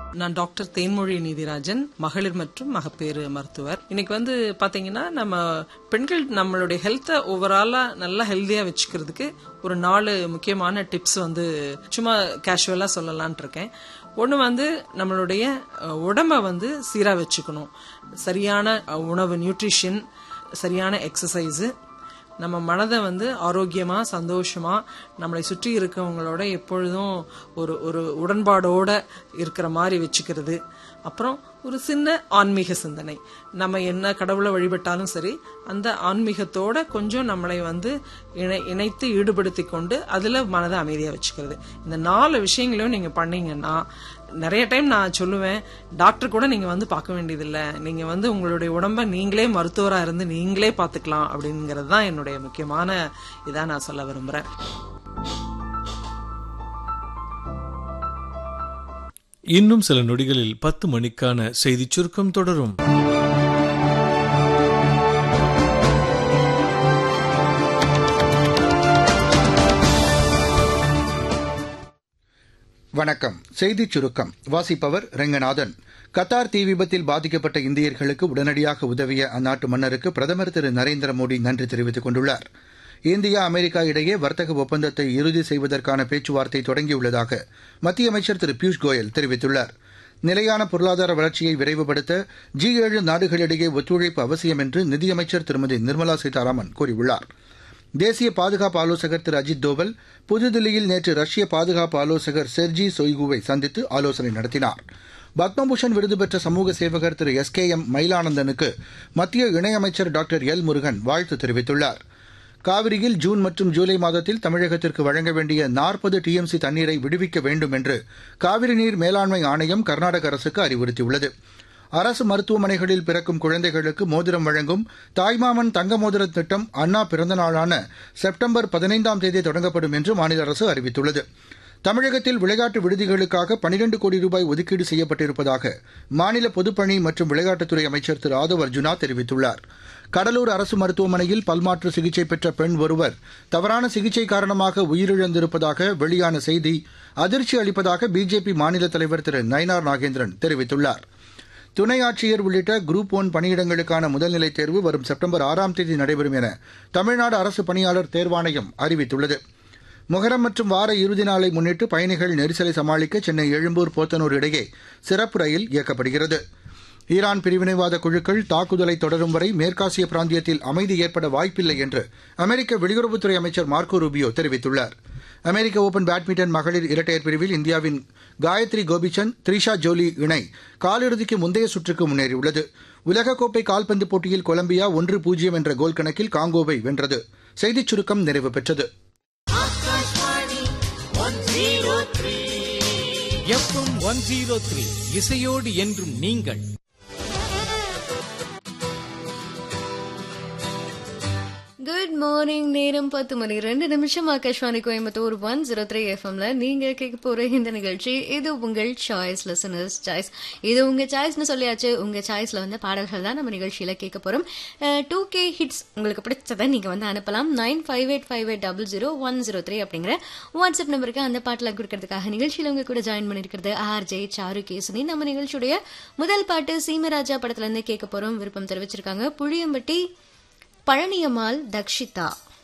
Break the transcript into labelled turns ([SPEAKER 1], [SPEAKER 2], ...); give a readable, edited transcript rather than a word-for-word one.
[SPEAKER 1] நான் டாக்டர் தேன்மொழி நீதிராஜன், மகளிர் மற்றும் மகப்பேறு மருத்துவர். இன்னைக்கு பாத்தீங்கன்னா நம்ம பெண்கள் நம்மளுடைய ஹெல்த்தை ஓவராலா நல்லா ஹெல்தியா வச்சுக்கிறதுக்கு ஒரு 4 முக்கியமான டிப்ஸ் சும்மா கேஷுவலா சொல்லலான் இருக்கேன். ஒன்று நம்மளுடைய உடம்ப சீரா வச்சுக்கணும். சரியான உணவு, நியூட்ரிஷன், சரியான எக்ஸசைஸ், நம்ம மனதை ஆரோக்கியமா சந்தோஷமா நம்மளை சுற்றி இருக்கவங்களோட எப்பொழுதும் ஒரு உடன்பாடோட இருக்கிற மாதிரி வச்சுக்கிறது. அப்புறம் ஒரு சின்ன ஆன்மீக சிந்தனை. நம்ம என்ன கடவுளை வழிபட்டாலும் சரி, அந்த ஆன்மீகத்தோட கொஞ்சம் நம்மளை இணைத்து ஈடுபடுத்தி கொண்டு அதுல மனதை அமைதியா வச்சுக்கிறது. இந்த 4 விஷயங்களையும் நீங்க பண்ணீங்கன்னா, நிறைய டைம் நான் சொல்லுவேன், டாக்டர் கூட நீங்க பார்க்க வேண்டியதில்லை, நீங்க உங்களுடைய உடம்ப நீங்களே மருத்துவரா இருந்து நீங்களே பாத்துக்கலாம் அப்படிங்கறது தான் என்னுடைய முக்கியமான இதா நான் சொல்ல விரும்புறேன்.
[SPEAKER 2] இன்னும் சில நொடிகளில் 10 மணிக்கான செய்திச் சுருக்கம் தொடரும்.
[SPEAKER 3] வணக்கம். செய்திச் சுருக்கம் வாசிப்பவர் ரெங்கநாதன். கத்தார் தீ விபத்தில் பாதிக்கப்பட்ட இந்தியர்களுக்கு உடனடியாக உதவிய அந்நாட்டு மன்னருக்கு பிரதமர் திரு நரேந்திர மோடி நன்றி தெரிவித்துக் கொண்டுள்ளார். இந்தியா அமெரிக்கா இடையே வர்த்தக ஒப்பந்தத்தை இறுதி செய்வதற்கான பேச்சுவார்த்தை தொடங்கியுள்ளதாக மத்திய அமைச்சர் திரு பியூஷ் கோயல் தெரிவித்துள்ளார். நிலையான பொருளாதார வளர்ச்சியை விரைவுபடுத்த G7 நாடுகளிடையே ஒத்துழைப்பு அவசியம் என்று நிதியமைச்சர் திருமதி நிர்மலா சீதாராமன் கூறியுள்ளார். தேசிய பாதுகாப்பு ஆலோசகர் திரு அஜித் தோவல் புதுதில்லியில் நேற்று ரஷ்ய பாதுகாப்பு ஆலோசகர் செர்ஜி சொய்குவை சந்தித்து ஆலோசனை நடத்தினார். பத்மபூஷன் விருது பெற்ற சமூக சேவகர் திரு SKM மயிலானந்தனுக்கு மத்திய இணையமைச்சர் டாக்டர் எல் முருகன் வாழ்த்து தெரிவித்துள்ளார். காவிரியில் ஜூன் மற்றும் ஜூலை மாதத்தில் தமிழகத்திற்கு வழங்க வேண்டிய 40 TMC தண்ணீரை விடுவிக்க வேண்டும் என்று காவிரி நீர் மேலாண்மை ஆணையம் கர்நாடக அரசுக்கு அறிவுறுத்தியுள்ளது. அரசு மருத்துவமனைகளில் பிறக்கும் குழந்தைகளுக்கு மோதிரம் வழங்கும் தாய்மாமன் தங்க மோதிர திட்டம் அண்ணா பிறந்தநாளான செப்டம்பர் 15ஆம் தேதி தொடங்கப்படும் என்று மாநில அரசு அறிவித்துள்ளது. தமிழகத்தில் விளையாட்டு விடுதிகளுக்காக 12 கோடி ரூபாய் ஒதுக்கீடு செய்யப்பட்டிருப்பதாக மாநில பொதுப்பணி மற்றும் விளையாட்டுத்துறை அமைச்சர் திரு ஆதவ் அர்ஜுனா தெரிவித்துள்ளார். கடலூர் அரசு மருத்துவமனையில் பல்மாற்று சிகிச்சை பெற்ற பெண் ஒருவர் தவறான சிகிச்சை காரணமாக உயிரிழந்திருப்பதாக வெளியான செய்தி அதிர்ச்சி அளிப்பதாக பிஜேபி மாநில தலைவர் திரு நயினார் நாகேந்திரன் தெரிவித்துள்ளார். துணை ஆட்சியர் உள்ளிட்ட குரூப் 1 பணியிடங்களுக்கான முதல்நிலை தேர்வு வரும் செப்டம்பர் 6ஆம் தேதி நடைபெறும் என தமிழ்நாடு அரசு பணியாளர் தேர்வாணையம் அறிவித்துள்ளது. முகரம் மற்றும் வார இறுதி நாளை முன்னிட்டு பயணிகள் நெரிசலை சமாளிக்க சென்னை எழும்பூர் போத்தனூர் இடையே சிறப்பு ரயில் இயக்கப்படுகிறது. ஈரான் பிரிவினைவாத குழுக்கள் தாக்குதலை தொடரும் வரை மேற்காசிய பிராந்தியத்தில் அமைதி ஏற்பட வாய்ப்பில்லை என்று அமெரிக்க வெளியுறவுத்துறை அமைச்சர் மார்க்கோ ரூபியோ தெரிவித்துள்ளார். அமெரிக்க ஓபன் பேட்மிண்டன் மகளிர் இரட்டையர் பிரிவில் இந்தியாவின் காயத்ரி கோபிச்சந்த், த்ரிஷா ஜோலி இணை காலிறுதிக்கு முந்தைய சுற்றுக்கு முன்னேறியுள்ளது. உலகக்கோப்பை கால்பந்து போட்டியில் கொலம்பியா 1-0 என்ற கோல் கணக்கில் காங்கோவை வென்றது. செய்திச் சுருக்கம் நிறைவு பெற்றது.
[SPEAKER 4] FM 103 இசையோடு என்றும் நீங்கள்.
[SPEAKER 5] Good morning. நேரம் 10 மணி 2 நிமிஷம். ஆகாஷ்வாணி கோயம்புத்தூர் 103 FMல நீங்க கேட்க போற இந்த நிகழ்ச்சி இது உங்கள் சாய்ஸ், லிசனர்ஸ் சாய்ஸ். இது உங்க சாய்ஸ்னு சொல்லியாச்சு. உங்க சாய்ஸ்ல பாடல்கள் தான் நம்ம நிகழ்ச்சியில கேட்க போறோம். 2K ஹிட்ஸ் உங்களுக்கு பிடிச்சதை நீங்க அனுப்பலாம். 9585800103 அப்படிங்கிற வாட்ஸ்அப் நம்பருக்கு அந்த பாட்டுல கொடுக்கறதுக்காக நிகழ்ச்சியில உங்க கூட ஜாயின் பண்ணிருக்கிறது RJ சாரு கேசுனி. நம்ம நிகழ்ச்சியுடைய முதல் பாட்டு சீமராஜா படத்துல இருந்து கேட்க போறோம். விருப்பம் தெரிவிச்சிருக்காங்க புளியம்பட்டி பழனியம்மாள் தக்ஷிதா.